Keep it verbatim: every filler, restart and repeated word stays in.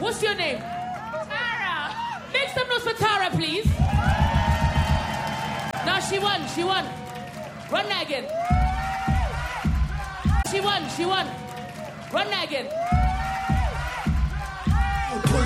What's your name? Tara. Make some noise for Tara, please. No, she won. She won. Run that again. She won. She won. Run that again.